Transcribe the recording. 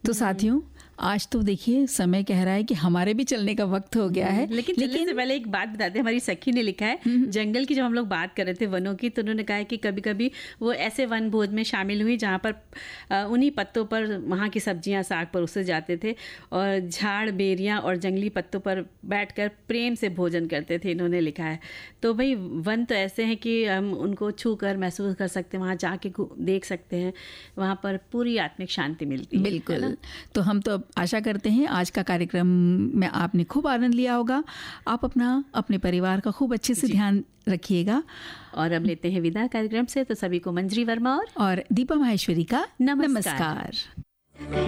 तो साथियों, आज तो देखिए समय कह रहा है कि हमारे भी चलने का वक्त हो गया है। लेकिन चलने से पहले एक बात बताते हैं, हमारी सखी ने लिखा है जंगल की, जब हम लोग बात कर रहे थे वनों की, तो उन्होंने कहा है कि कभी कभी वो ऐसे वन भोज में शामिल हुई जहाँ पर उन्हीं पत्तों पर वहाँ की सब्जियाँ साग परोसे जाते थे और झाड़ बेरियाँ और जंगली पत्तों पर बैठकर प्रेम से भोजन करते थे, इन्होंने लिखा है। तो भाई वन तो ऐसे हैं कि हम उनको छू कर महसूस कर सकते हैं, वहाँ जाके देख सकते हैं, वहाँ पर पूरी आत्मिक शांति मिलती है। बिल्कुल। तो हम तो आशा करते हैं आज का कार्यक्रम में आपने खूब आनंद लिया होगा। आप अपने परिवार का खूब अच्छे से ध्यान रखिएगा। और अब लेते हैं विदा कार्यक्रम से। तो सभी को मंजरी वर्मा और दीपा माहेश्वरी का नमस्कार।